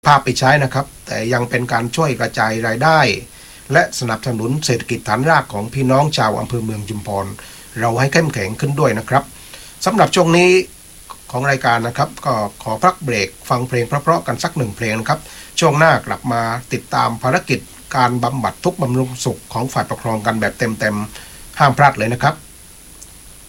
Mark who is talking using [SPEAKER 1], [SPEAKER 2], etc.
[SPEAKER 1] ภาพไปใช้นะครับแต่ยังเป็นการช่วยกระจายรายได้และสนับสนุนเศรษฐกิจฐานรากของพี่น้องชาวอำเภอเมืองชุมพรเราให้เข้มแข็งขึ้นด้วยนะครับสำหรับช่วงนี้ของรายการนะครับก็ขอพักเบรกฟังเพลงเพราะๆกันสัก1เพลงนะครับช่วงหน้ากลับมาติดตามภารกิจการบำบัดทุกข์บำรุงสุขของฝ่ายปกครองกันแบบเต็มๆห้ามพลาดเลยนะครับ